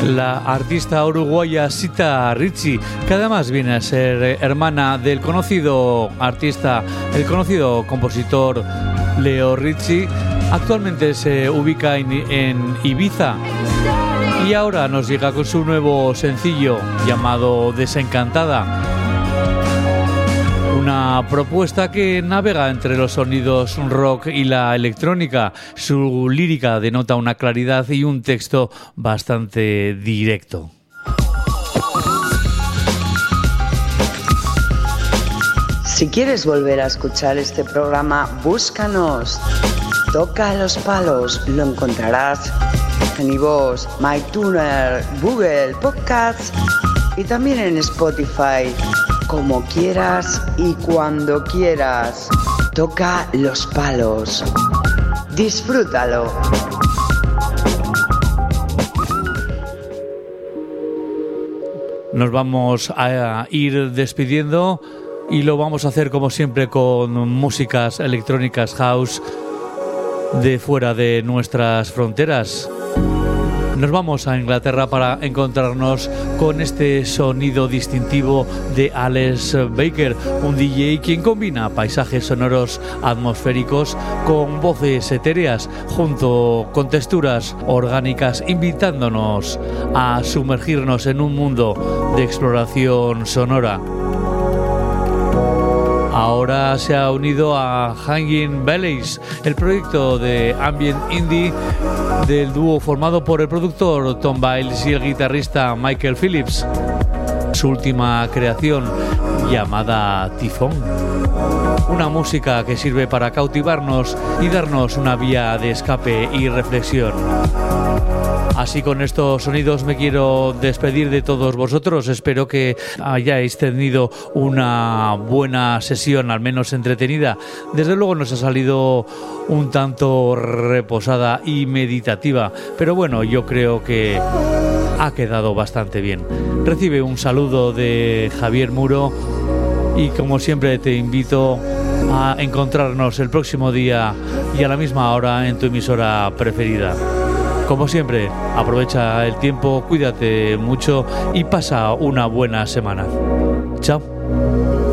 la artista uruguaya Sita Ricci, que además viene a ser hermana del conocido artista, el conocido compositor Leo Ricci. Actualmente se ubica en Ibiza y ahora nos llega con su nuevo sencillo llamado Desencantada. Una propuesta que navega entre los sonidos rock y la electrónica. Su lírica denota una claridad y un texto bastante directo. Si quieres volver a escuchar este programa, búscanos. Toca los palos, lo encontrarás en iVoox, MyTuner, Google Podcasts y también en Spotify. Como quieras y cuando quieras. Toca los palos. Disfrútalo. Nos vamos a ir despidiendo y lo vamos a hacer como siempre con músicas electrónicas house de fuera de nuestras fronteras. Nos vamos a Inglaterra para encontrarnos con este sonido distintivo de Alex Baker, un DJ quien combina paisajes sonoros atmosféricos con voces etéreas junto con texturas orgánicas, invitándonos a sumergirnos en un mundo de exploración sonora. Ahora se ha unido a Hanging Valleys, el proyecto de ambient indie del dúo formado por el productor Tom Biles y el guitarrista Michael Phillips. Su última creación, llamada Tifón. Una música que sirve para cautivarnos y darnos una vía de escape y reflexión. Así, con estos sonidos me quiero despedir de todos vosotros. Espero que hayáis tenido una buena sesión, al menos entretenida. Desde luego nos ha salido un tanto reposada y meditativa, pero bueno, yo creo que ha quedado bastante bien. Recibe un saludo de Javier Muro y como siempre te invito a encontrarnos el próximo día y a la misma hora en tu emisora preferida. Como siempre, aprovecha el tiempo, cuídate mucho y pasa una buena semana. Chao.